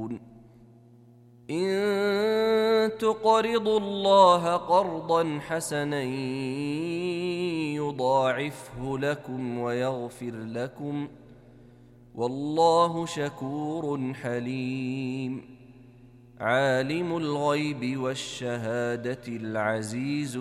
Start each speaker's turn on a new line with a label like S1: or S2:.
S1: إن تقرضوا الله قرضا حسنا يضاعفه لكم ويغفر لكم، والله شكور حليم. عالم الغيب والشهادة العزيز